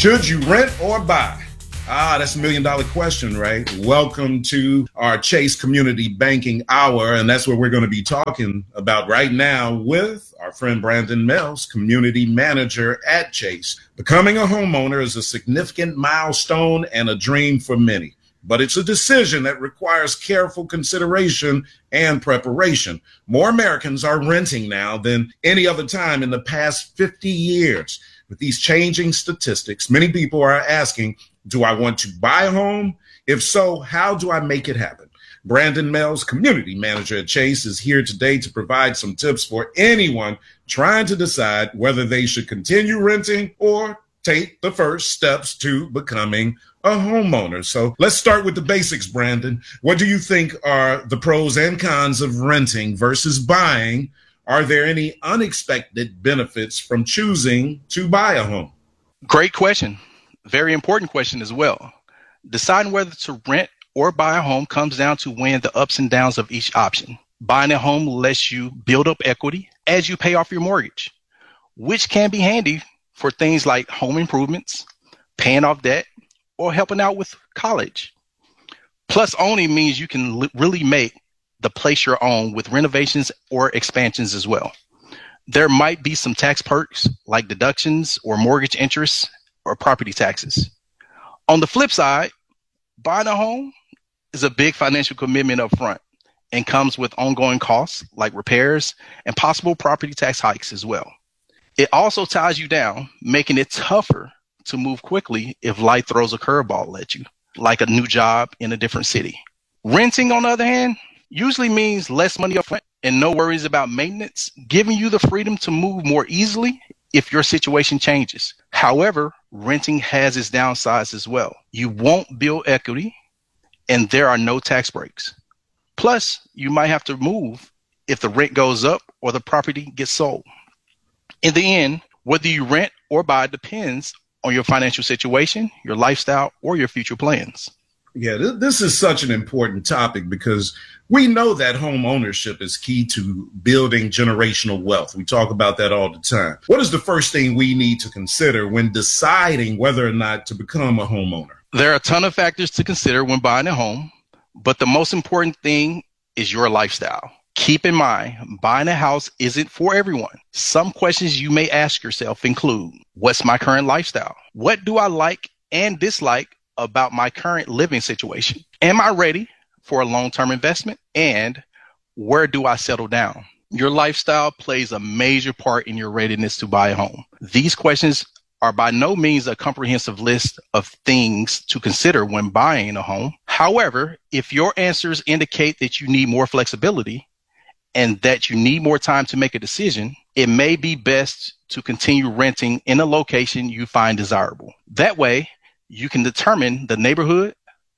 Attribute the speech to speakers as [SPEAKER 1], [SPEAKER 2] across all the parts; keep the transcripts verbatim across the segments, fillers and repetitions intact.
[SPEAKER 1] Should you rent or buy? Ah, that's a million dollar question, right? Welcome to our Chase Community Banking Hour, and that's what we're going to be talking about right now with our friend Brandon Mills, Community Manager at Chase. Becoming a homeowner is a significant milestone and a dream for many, but it's a decision that requires careful consideration and preparation. More Americans are renting now than any other time in the past fifty years. With these changing statistics, many people are asking, do I want to buy a home? If so, how do I make it happen? Brandon Mills, Community Manager at Chase, is here today to provide some tips for anyone trying to decide whether they should continue renting or take the first steps to becoming a homeowner. So let's start with the basics, Brandon. What do you think are the pros and cons of renting versus buying? Are there any unexpected benefits from choosing to buy a home?
[SPEAKER 2] Great question. Very important question as well. Deciding whether to rent or buy a home comes down to weighing the ups and downs of each option. Buying a home lets you build up equity as you pay off your mortgage, which can be handy for things like home improvements, paying off debt, or helping out with college. Plus, owning means you can li- really make the place your own with renovations or expansions as well. There might be some tax perks like deductions or mortgage interest or property taxes. On the flip side, buying a home is a big financial commitment up front and comes with ongoing costs like repairs and possible property tax hikes as well. It also ties you down, making it tougher to move quickly if life throws a curveball at you, like a new job in a different city. Renting, on the other hand, usually means less money up front and no worries about maintenance, giving you the freedom to move more easily if your situation changes. However, renting has its downsides as well. You won't build equity and there are no tax breaks. Plus, you might have to move if the rent goes up or the property gets sold. In the end, whether you rent or buy depends on your financial situation, your lifestyle, or your future plans.
[SPEAKER 1] Yeah, th- this is such an important topic because we know that home ownership is key to building generational wealth. We talk about that all the time. What is the first thing we need to consider when deciding whether or not to become a homeowner?
[SPEAKER 2] There are a ton of factors to consider when buying a home, but the most important thing is your lifestyle. Keep in mind, buying a house isn't for everyone. Some questions you may ask yourself include, what's my current lifestyle? What do I like and dislike about my current living situation? Am I ready for a long-term investment? And where do I settle down? Your lifestyle plays a major part in your readiness to buy a home. These questions are by no means a comprehensive list of things to consider when buying a home. However, if your answers indicate that you need more flexibility and that you need more time to make a decision, it may be best to continue renting in a location you find desirable. That way, you can determine the neighborhood,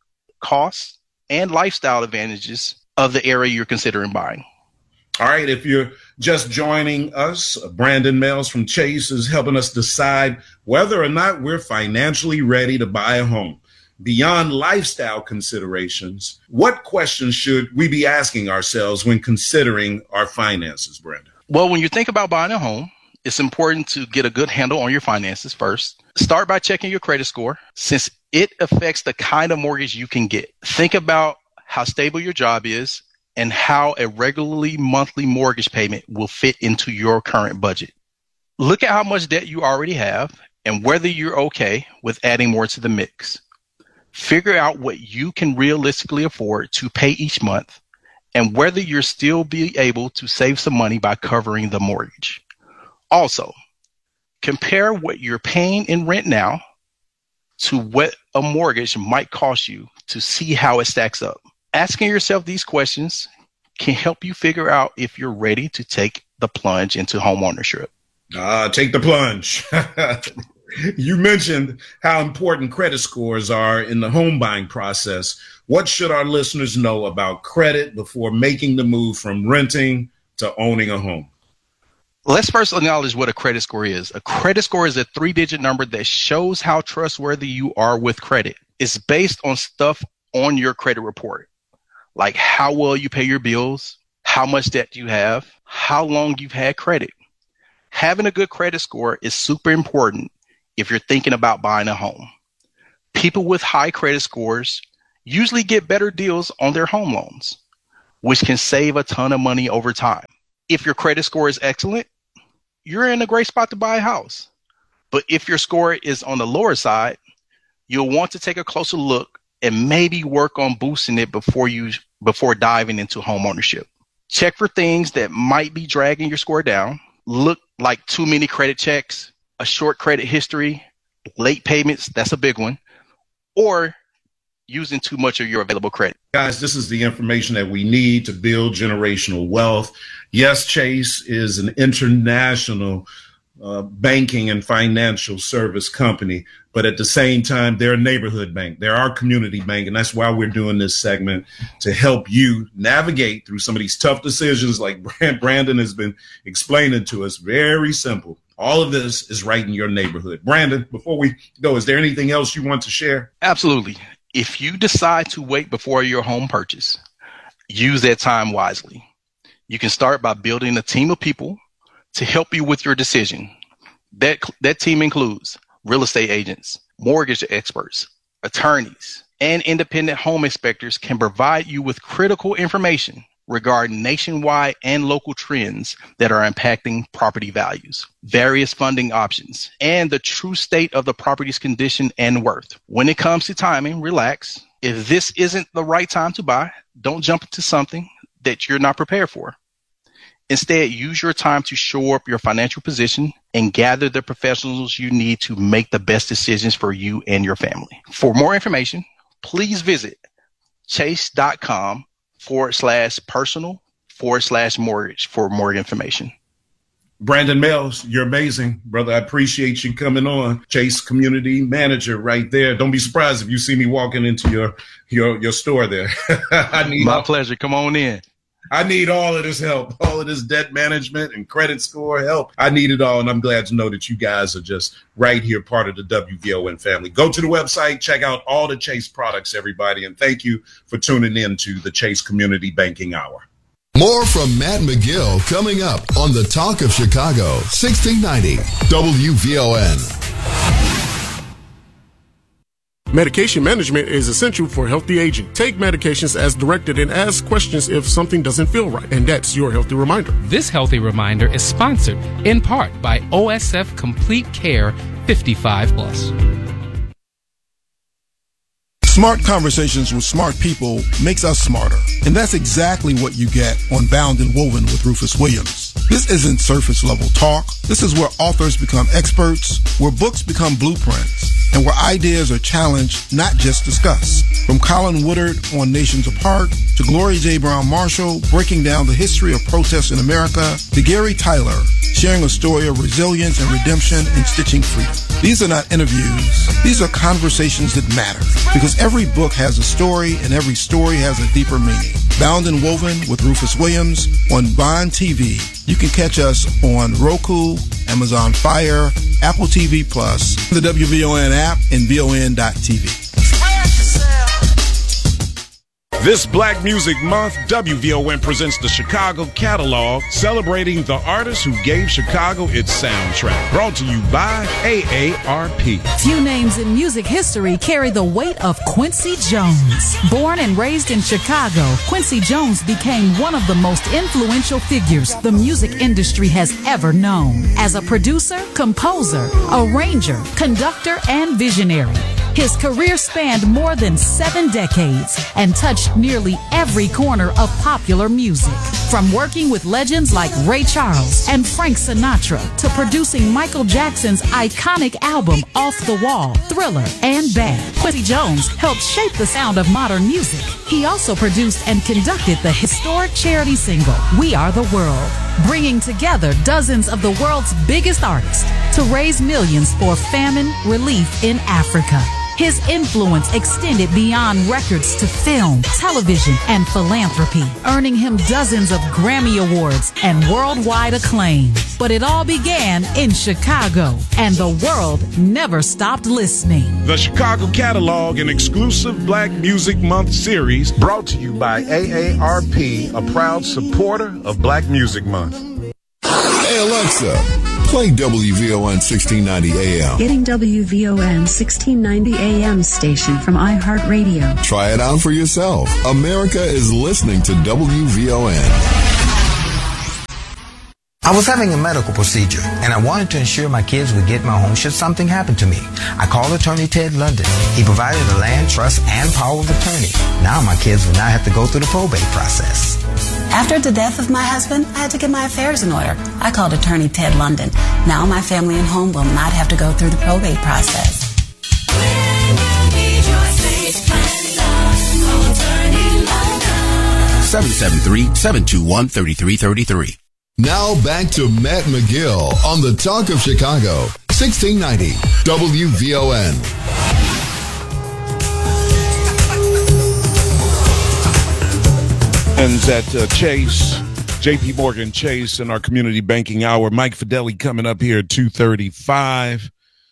[SPEAKER 2] costs, and lifestyle advantages of the area you're considering buying.
[SPEAKER 1] All right, if you're just joining us, Brandon Mills from Chase is helping us decide whether or not we're financially ready to buy a home. Beyond lifestyle considerations, what questions should we be asking ourselves when considering our finances, Brandon?
[SPEAKER 2] Well, when you think about buying a home, it's important to get a good handle on your finances first. Start by checking your credit score, since it affects the kind of mortgage you can get. Think about how stable your job is and how a regularly monthly mortgage payment will fit into your current budget. Look at how much debt you already have and whether you're okay with adding more to the mix. Figure out what you can realistically afford to pay each month and whether you'll still be able to save some money by covering the mortgage. Also, compare what you're paying in rent now to what a mortgage might cost you to see how it stacks up. Asking yourself these questions can help you figure out if you're ready to take the plunge into homeownership.
[SPEAKER 1] Ah, take the plunge. You mentioned how important credit scores are in the home buying process. What should our listeners know about credit before making the move from renting to owning a home?
[SPEAKER 2] Let's first acknowledge what a credit score is. A credit score is a three-digit number that shows how trustworthy you are with credit. It's based on stuff on your credit report, like how well you pay your bills, how much debt you have, how long you've had credit. Having a good credit score is super important if you're thinking about buying a home. People with high credit scores usually get better deals on their home loans, which can save a ton of money over time. If your credit score is excellent, you're in a great spot to buy a house. But if your score is on the lower side, you'll want to take a closer look and maybe work on boosting it before you before diving into home ownership. Check for things that might be dragging your score down. Look like too many credit checks, a short credit history, late payments, that's a big one, or using too much of your available credit.
[SPEAKER 1] Guys, this is the information that we need to build generational wealth. Yes, Chase is an international uh, banking and financial service company, but at the same time, they're a neighborhood bank. They're our community bank, and that's why we're doing this segment, to help you navigate through some of these tough decisions like Brandon has been explaining to us. Very simple. All of this is right in your neighborhood. Brandon, before we go, is there anything else you want to share?
[SPEAKER 2] Absolutely. If you decide to wait before your home purchase, use that time wisely. You can start by building a team of people to help you with your decision. That, that team includes real estate agents, mortgage experts, attorneys, and independent home inspectors can provide you with critical information regarding nationwide and local trends that are impacting property values, various funding options, and the true state of the property's condition and worth. When it comes to timing, relax. If this isn't the right time to buy, don't jump into something that you're not prepared for. Instead, use your time to shore up your financial position and gather the professionals you need to make the best decisions for you and your family. For more information, please visit chase.com forward slash personal forward slash mortgage for more information.
[SPEAKER 1] Brandon Mills, you're amazing, brother. I appreciate you coming on. Chase Community Manager right there. Don't be surprised if you see me walking into your your your store there. I need
[SPEAKER 2] My pleasure. Come on in.
[SPEAKER 1] I need all of this help, all of this debt management and credit score help. I need it all, and I'm glad to know that you guys are just right here, part of the W V O N family. Go to the website, check out all the Chase products, everybody, and thank you for tuning in to the Chase Community Banking Hour.
[SPEAKER 3] More from Matt McGill coming up on the Talk of Chicago, sixteen ninety W V O N.
[SPEAKER 4] Medication management is essential for healthy aging. Take medications as directed and ask questions if something doesn't feel right. And that's your healthy reminder.
[SPEAKER 5] This healthy reminder is sponsored in part by O S F Complete Care fifty-five plus.
[SPEAKER 6] Smart conversations with smart people makes us smarter. And that's exactly what you get on Bound and Woven with Rufus Williams. This isn't surface level talk. This is where authors become experts, where books become blueprints, and where ideas are challenged, not just discussed. From Colin Woodard on Nations Apart, to Gloria J. Brown Marshall breaking down the history of protests in America, to Gary Tyler sharing a story of resilience and redemption and stitching freedom. These are not interviews. These are conversations that matter, because every book has a story and every story has a deeper meaning. Bound and Woven with Rufus Williams on Bond T V. You can catch us on Roku, Amazon Fire, Apple T V Plus, the W V O N app, and V O N dot T V.
[SPEAKER 7] This Black Music Month, W V O N presents the Chicago Catalog, celebrating the artists who gave Chicago its soundtrack. Brought to you by A A R P.
[SPEAKER 8] Few names in music history carry the weight of Quincy Jones. Born and raised in Chicago, Quincy Jones became one of the most influential figures the music industry has ever known. As a producer, composer, arranger, conductor, and visionary, his career spanned more than seven decades and touched nearly every corner of popular music. From working with legends like Ray Charles and Frank Sinatra to producing Michael Jackson's iconic album Off the Wall, Thriller, and Bad, Quincy Jones helped shape the sound of modern music. He also produced and conducted the historic charity single, We Are the World, bringing together dozens of the world's biggest artists to raise millions for famine relief in Africa. His influence extended beyond records to film, television, and philanthropy, earning him dozens of Grammy Awards and worldwide acclaim. But it all began in Chicago, and the world never stopped listening.
[SPEAKER 7] The Chicago Catalog, an exclusive Black Music Month series, brought to you by A A R P, a proud supporter of Black Music Month.
[SPEAKER 3] Hey, Alexa, Play W V O N sixteen ninety A M.
[SPEAKER 9] Getting W V O N sixteen ninety A M station from iHeartRadio.
[SPEAKER 3] Try it out for yourself. America is listening to W V O N.
[SPEAKER 10] I was having a medical procedure, and I wanted to ensure my kids would get my home should something happen to me. I called attorney Ted London. He provided a land trust and power of attorney. Now my kids will not have to go through the probate process.
[SPEAKER 11] After the death of my husband, I had to get my affairs in order. I called attorney Ted London. Now my family and home will not have to go through the probate process.
[SPEAKER 12] seven seven three, seven two one, three three three three.
[SPEAKER 3] Now back to Matt McGill on the Talk of Chicago, sixteen ninety W V O N.
[SPEAKER 7] And at uh, Chase, J P Morgan Chase in our community banking hour. Mike Fideli coming up here at two thirty-five.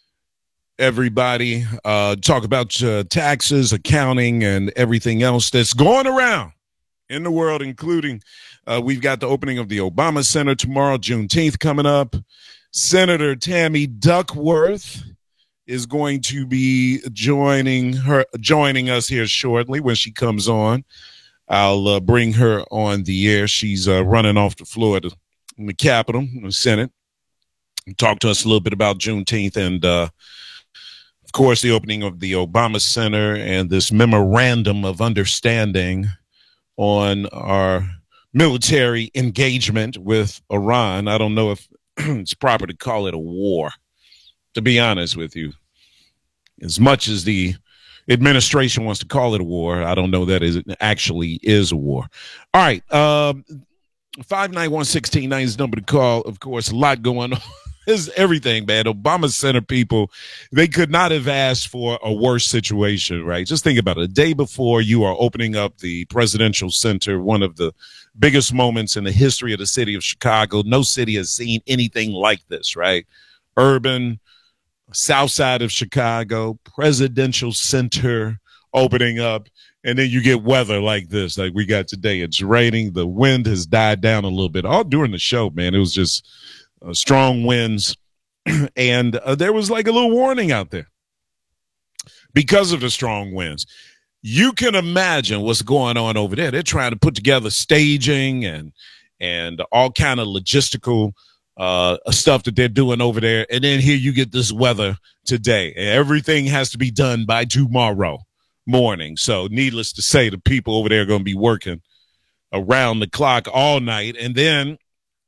[SPEAKER 7] Everybody, uh, talk about uh, taxes, accounting, and everything else that's going around in the world, including uh, we've got the opening of the Obama Center tomorrow, Juneteenth coming up. Senator Tammy Duckworth is going to be joining her, joining us here shortly when she comes on. I'll uh, bring her on the air. She's uh, running off to Florida in the Capitol, in the Senate. Talk to us a little bit about Juneteenth and, uh, of course, the opening of the Obama Center and this memorandum of understanding on our military engagement with Iran. I don't know if it's proper to call it a war, to be honest with you. As much as the administration wants to call it a war, I don't know that it actually is a war. All right. Um, five nine one, one six nine is the number to call. Of course, a lot going on. There's everything, man. Obama Center people, they could not have asked for a worse situation, right? Just think about it. The day before you are opening up the Presidential Center, one of the biggest moments in the history of the city of Chicago. No city has seen anything like this, right? Urban, south side of Chicago, Presidential Center opening up, and then you get weather like this, like we got today. It's raining. The wind has died down a little bit. All during the show, man, it was just uh, strong winds, and uh, there was like a little warning out there because of the strong winds. You can imagine what's going on over there. They're trying to put together staging and and all kind of logistical uh, stuff that they're doing over there. And then here you get this weather today. Everything has to be done by tomorrow morning. So needless to say, the people over there are going to be working around the clock all night, and then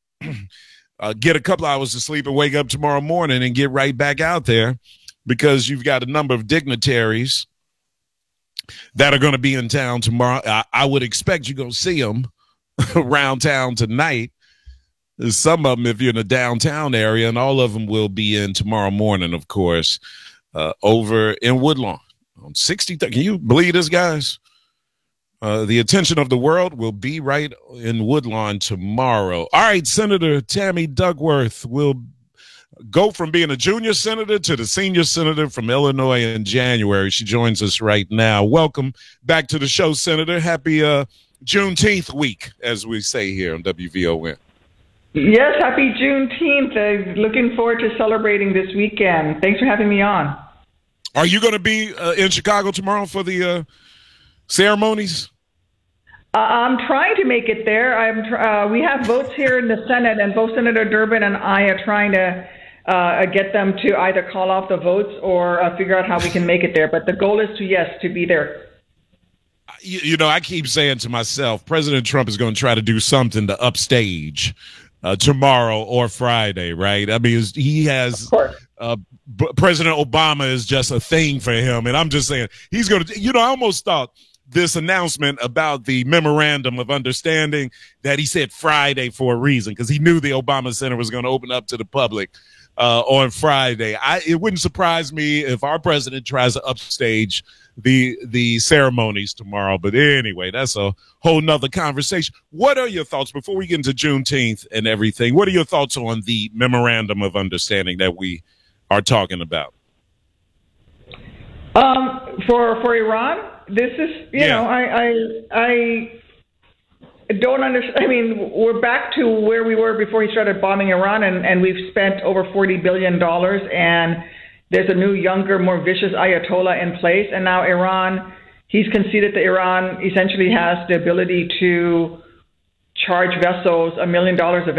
[SPEAKER 7] uh, get a couple hours of sleep and wake up tomorrow morning and get right back out there, because you've got a number of dignitaries that are going to be in town tomorrow. I, I would expect you're going to see them around town tonight. There's some of them if you're in the downtown area, and all of them will be in tomorrow morning, of course, uh, over in Woodlawn on sixty-third. Can you believe this, guys? Uh, the attention of the world will be right in Woodlawn tomorrow. All right, Senator Tammy Duckworth will go from being a junior senator to the senior senator from Illinois in January. She joins us right now. Welcome back to the show, Senator. Happy uh, Juneteenth week, as we say here on W V O N.
[SPEAKER 13] Yes, happy Juneteenth. Uh, looking forward to celebrating this weekend. Thanks for having me on.
[SPEAKER 7] Are you going to be uh, in Chicago tomorrow for the uh, ceremonies?
[SPEAKER 13] Uh, I'm trying to make it there. I'm. Uh, we have votes here in the Senate, and both Senator Durbin and I are trying to uh, get them to either call off the votes or uh, figure out how we can make it there. But the goal is to, yes, to be there.
[SPEAKER 7] You, you know, I keep saying to myself, President Trump is going to try to do something to upstage uh, tomorrow or Friday, right? I mean, he has uh, B- President Obama is just a thing for him. And I'm just saying he's going to, you know, I almost thought this announcement about the memorandum of understanding that he said Friday for a reason, because he knew the Obama Center was going to open up to the public uh, on Friday. I, it wouldn't surprise me if our president tries to upstage the the ceremonies tomorrow. But anyway, that's a whole nother conversation. What are your thoughts before we get into Juneteenth and everything? What are your thoughts on the memorandum of understanding that we are talking about?
[SPEAKER 13] Um, for for Iran, this is you yeah. know I I I don't understand. I mean, we're back to where we were before he started bombing Iran, and, and we've spent over forty billion dollars, and there's a new, younger, more vicious Ayatollah in place. And now Iran, he's conceded that Iran essentially has the ability to charge vessels a million dollars a